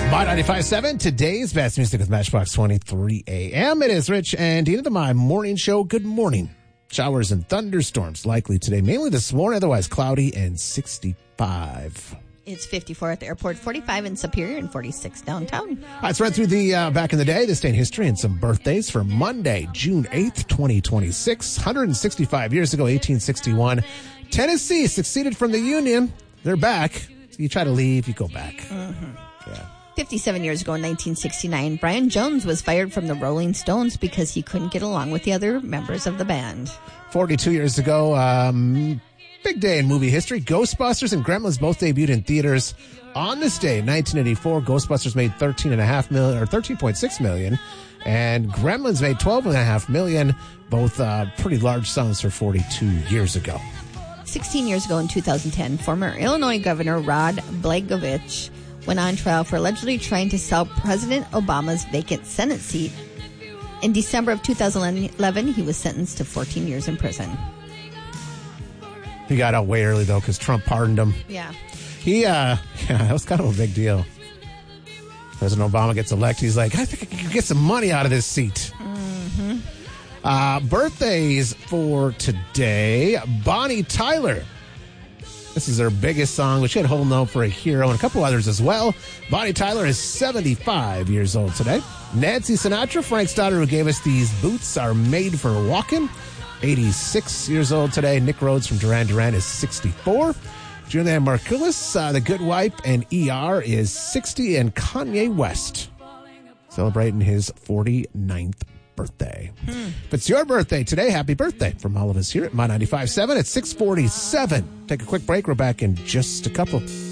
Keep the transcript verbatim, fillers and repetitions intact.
My ninety-five point seven, today's best music with Matchbox twenty-three A M. It is Rich and Dina, the My Morning Show. Good morning. Showers and thunderstorms likely today, mainly this morning, otherwise cloudy and sixty-five. It's fifty-four at the airport, forty-five in Superior, and forty-six downtown. All right, let's run through the uh, back in the day, this day in history, and some birthdays for Monday, June eighth, twenty twenty-six. one hundred sixty-five years ago, eighteen sixty-one, Tennessee seceded from the Union. They're back. You try to leave, you go back. Mm-hmm. Yeah. fifty-seven years ago in nineteen sixty-nine, Brian Jones was fired from the Rolling Stones because he couldn't get along with the other members of the band. forty-two years ago, um, big day in movie history. Ghostbusters and Gremlins both debuted in theaters on this day. In nineteen eighty-four, Ghostbusters made thirteen point five million or thirteen point six million, and Gremlins made twelve point five million. Both uh, pretty large sums for forty-two years ago. sixteen years ago in two thousand ten, former Illinois Governor Rod Blagojevich went on trial for allegedly trying to sell President Obama's vacant Senate seat. In December of two thousand eleven, he was sentenced to fourteen years in prison. He got out way early, though, because Trump pardoned him. Yeah. He, uh, yeah, that was kind of a big deal. President Obama gets elected. He's like, I think I can get some money out of this seat. Mm-hmm. Uh, birthdays for today. Bonnie Tyler. This is her biggest song, which she had Holding On for a Hero and a couple others as well. Bonnie Tyler is seventy-five years old today. Nancy Sinatra, Frank's daughter, who gave us These Boots Are Made for Walking, eighty-six years old today. Nick Rhodes from Duran Duran is sixty-four. Julianne Margulies, uh, The Good Wife, and E R is sixty. And Kanye West celebrating his forty-ninth birthday. Hmm. If it's your birthday today, happy birthday from all of us here at My ninety-five point seven at six forty-seven. Take a quick break. We're back in just a couple.